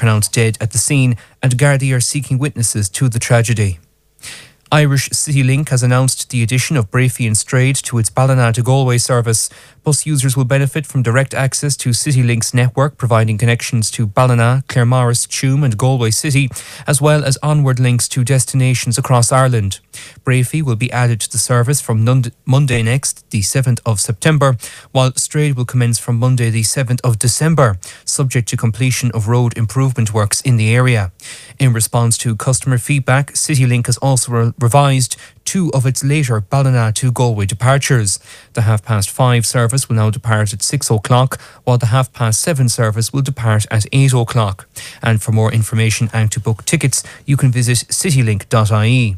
pronounced dead at the scene, and Gardaí are seeking witnesses to the tragedy. Irish CityLink has announced the addition of Breaffy and Strade to its Ballina to Galway service. Bus users will benefit from direct access to CityLink's network, providing connections to Ballina, Claremorris, Tuam and Galway City, as well as onward links to destinations across Ireland. Breaffy will be added to the service from Monday next, the 7th of September, while Strade will commence from Monday the 7th of December, subject to completion of road improvement works in the area. In response to customer feedback, CityLink has also revised two of its later Ballina to Galway departures. The 5:30 service will now depart at 6 o'clock, while the 7:30 service will depart at 8 o'clock. And for more information and to book tickets, you can visit citylink.ie.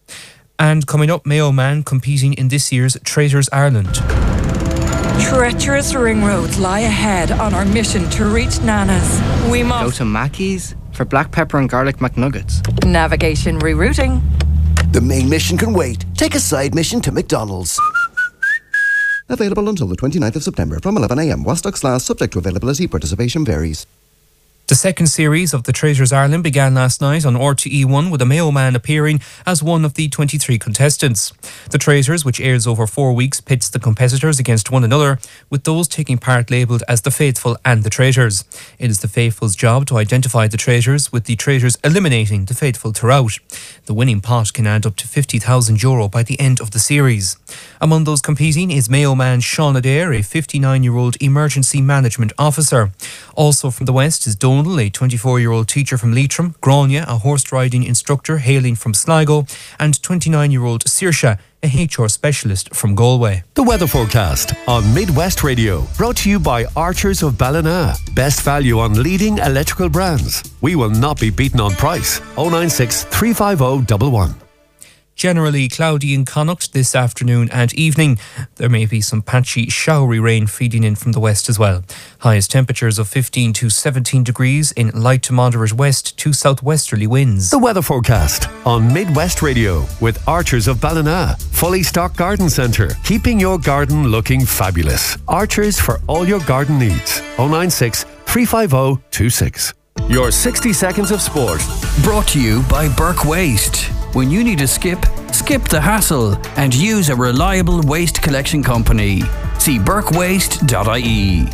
And coming up, Mayo Man competing in this year's Traitors Ireland. Treacherous ring roads lie ahead on our mission to reach Nana's. We must go to Mackey's for black pepper and garlic McNuggets. Navigation rerouting. The main mission can wait. Take a side mission to McDonald's. Available until the 29th of September from 11 a.m. While stocks last, subject to availability, participation varies. The second series of the Traitors Ireland began last night on RTE1 with a Mayo Man appearing as one of the 23 contestants. The Traitors, which airs over 4 weeks, pits the competitors against one another, with those taking part labelled as the Faithful and the Traitors. It is the Faithful's job to identify the traitors, with the traitors eliminating the Faithful throughout. The winning pot can add up to €50,000 by the end of the series. Among those competing is Mayo Man Sean Adair, a 59-year-old emergency management officer. Also from the West is Donal, a 24-year-old teacher from Leitrim, Grania, a horse-riding instructor hailing from Sligo, and 29-year-old Saoirse, a HR specialist from Galway. The weather forecast on Midwest Radio, brought to you by Archers of Ballina. Best value on leading electrical brands. We will not be beaten on price. 096 350 111. Generally cloudy in Connacht this afternoon and evening. There may be some patchy showery rain feeding in from the west as well. Highest temperatures of 15 to 17 degrees in light to moderate west to southwesterly winds. The weather forecast on Midwest Radio with Archers of Ballina. Fully stocked garden centre, keeping your garden looking fabulous. Archers for all your garden needs. 096 350 26. Your 60 seconds of sport. Brought to you by Burke Waste. When you need a skip the hassle and use a reliable waste collection company. See burkewaste.ie.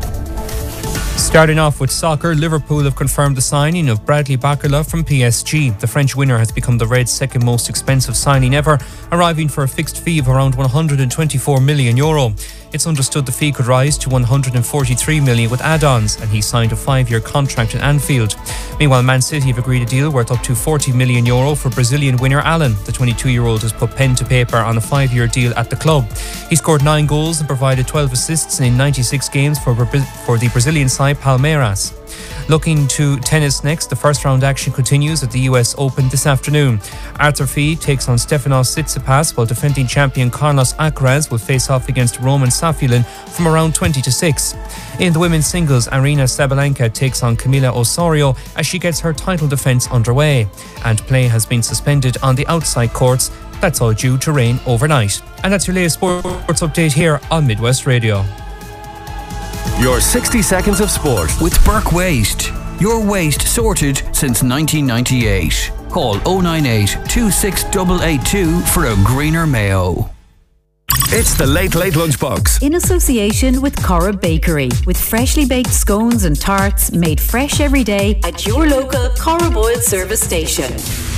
Starting off with soccer, Liverpool have confirmed the signing of Bradley Barcola from PSG. The French winner has become the Reds' second most expensive signing ever, arriving for a fixed fee of around €124 million. It's understood the fee could rise to €143 million with add-ons, and he signed a 5-year contract in Anfield. Meanwhile, Man City have agreed a deal worth up to €40 million for Brazilian winner Allen. The 22-year-old has put pen to paper on a 5-year deal at the club. He scored 9 goals and provided 12 assists in 96 games for the Brazilian side Palmeiras. Looking to tennis next, the first round action continues at the US Open this afternoon. Arthur Fee takes on Stefanos Tsitsipas, while defending champion Carlos Alcaraz will face off against Roman Safulin from around 20 to 6. In the women's singles, Arina Sabalenka takes on Camila Osorio as she gets her title defence underway. And play has been suspended on the outside courts. That's all due to rain overnight. And that's your latest sports update here on Midwest Radio. Your 60 seconds of sport with Burke Waste. Your waste sorted since 1998. Call 098 26882 for a greener Mayo. It's the Late Late Lunchbox. In association with Cora Bakery, with freshly baked scones and tarts made fresh every day at your local Cora Boyle service station.